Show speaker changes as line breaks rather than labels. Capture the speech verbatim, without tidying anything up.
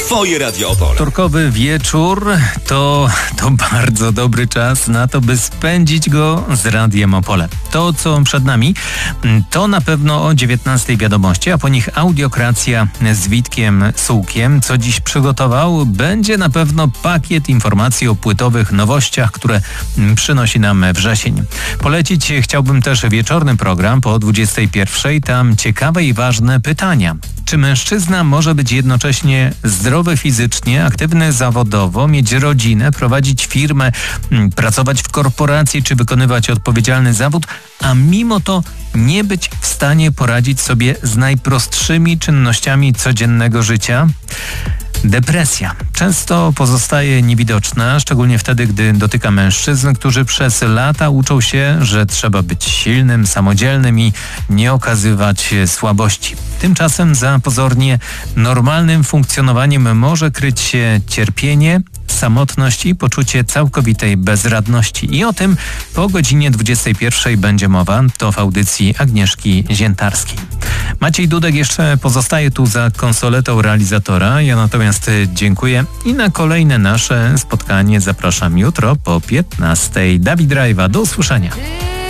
Twoje Radio Opole.
Wtorkowy wieczór to, to bardzo dobry czas na to, by spędzić go z Radiem Opole. To, co przed nami, to na pewno o dziewiętnastej wiadomości, a po nich audiokracja z Witkiem Sułkiem. Co dziś przygotował? Będzie na pewno pakiet informacji o płytowych nowościach, które przynosi nam wrzesień. Polecić chciałbym też wieczorny program po dwudziestej pierwszej. Tam ciekawe i ważne pytania. Czy mężczyzna może być jednocześnie zdrowy fizycznie, aktywny zawodowo, mieć rodzinę, prowadzić firmę, pracować w korporacji czy wykonywać odpowiedzialny zawód, a mimo to nie być w stanie poradzić sobie z najprostszymi czynnościami codziennego życia? Depresja często pozostaje niewidoczna, szczególnie wtedy, gdy dotyka mężczyzn, którzy przez lata uczą się, że trzeba być silnym, samodzielnym i nie okazywać słabości. Tymczasem za pozornie normalnym funkcjonowaniem może kryć się cierpienie, samotność i poczucie całkowitej bezradności. I o tym po godzinie dwudziestej pierwszej będzie mowa. To w audycji Agnieszki Ziętarskiej. Maciej Dudek jeszcze pozostaje tu za konsoletą realizatora. Ja natomiast dziękuję i na kolejne nasze spotkanie zapraszam jutro po piętnastej. Dawid Rajwa, do usłyszenia.